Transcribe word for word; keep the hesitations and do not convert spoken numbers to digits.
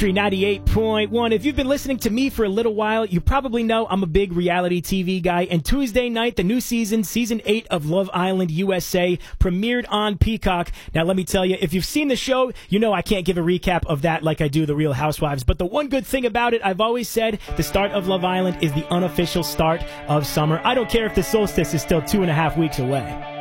ninety-eight point one. If you've been listening to me for a little while, you probably know I'm a big reality T V guy. And Tuesday night, the new season, season eight of Love Island U S A, premiered on Peacock. Now, let me tell you, if you've seen the show, you know I can't give a recap of that like I do The Real Housewives. But the one good thing about it, I've always said, the start of Love Island is the unofficial start of summer. I don't care if the solstice is still two and a half weeks away.